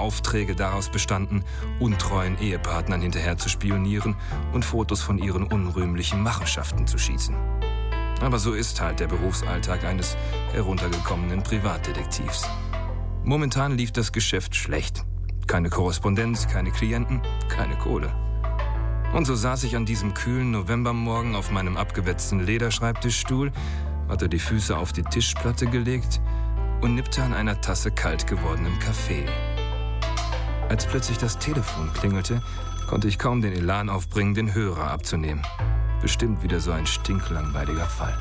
Aufträge daraus bestanden, untreuen Ehepartnern hinterher zu spionieren und Fotos von ihren unrühmlichen Machenschaften zu schießen. Aber so ist halt der Berufsalltag eines heruntergekommenen Privatdetektivs. Momentan lief das Geschäft schlecht. Keine Korrespondenz, keine Klienten, keine Kohle. Und so saß ich an diesem kühlen Novembermorgen auf meinem abgewetzten Lederschreibtischstuhl, hatte die Füße auf die Tischplatte gelegt und nippte an einer Tasse kalt gewordenem Kaffee. Als plötzlich das Telefon klingelte, konnte ich kaum den Elan aufbringen, den Hörer abzunehmen. Bestimmt wieder so ein stinklangweiliger Fall.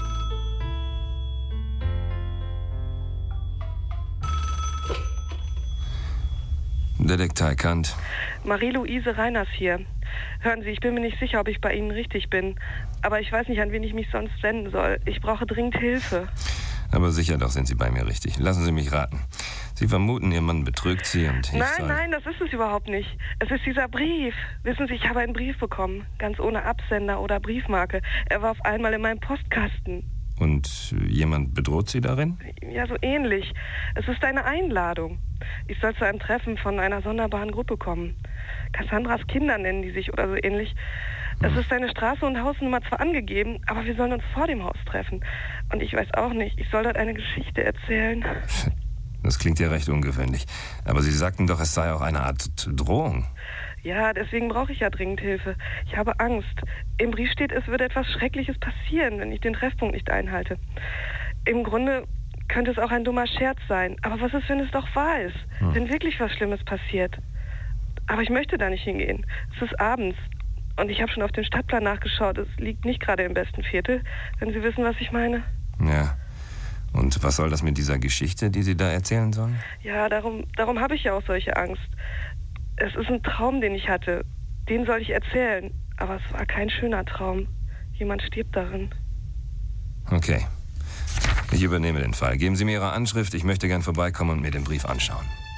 Detektei Kant. Marie-Louise Reiners hier. Hören Sie, ich bin mir nicht sicher, ob ich bei Ihnen richtig bin. Aber ich weiß nicht, an wen ich mich sonst wenden soll. Ich brauche dringend Hilfe. Aber sicher doch sind Sie bei mir richtig. Lassen Sie mich raten. Sie vermuten, Ihr Mann betrügt Sie und Nein, das ist es überhaupt nicht. Es ist dieser Brief. Wissen Sie, ich habe einen Brief bekommen. Ganz ohne Absender oder Briefmarke. Er war auf einmal in meinem Postkasten. Und jemand bedroht Sie darin? Ja, so ähnlich. Es ist eine Einladung. Ich soll zu einem Treffen von einer sonderbaren Gruppe kommen. Cassandras Kinder nennen die sich oder so ähnlich. Es ist eine Straße und Hausnummer zwar angegeben, aber wir sollen uns vor dem Haus treffen. Und ich weiß auch nicht, ich soll dort eine Geschichte erzählen. Das klingt ja recht ungewöhnlich. Aber Sie sagten doch, es sei auch eine Art Drohung. Ja, deswegen brauche ich ja dringend Hilfe. Ich habe Angst. Im Brief steht, es würde etwas Schreckliches passieren, wenn ich den Treffpunkt nicht einhalte. Im Grunde könnte es auch ein dummer Scherz sein. Aber was ist, wenn es doch wahr ist? Wenn wirklich was Schlimmes passiert? Aber ich möchte da nicht hingehen. Es ist abends. Und ich habe schon auf den Stadtplan nachgeschaut. Es liegt nicht gerade im besten Viertel, wenn Sie wissen, was ich meine. Ja. Und was soll das mit dieser Geschichte, die Sie da erzählen sollen? Ja, darum habe ich ja auch solche Angst. Es ist ein Traum, den ich hatte. Den soll ich erzählen. Aber es war kein schöner Traum. Jemand stirbt darin. Okay. Ich übernehme den Fall. Geben Sie mir Ihre Anschrift. Ich möchte gern vorbeikommen und mir den Brief anschauen.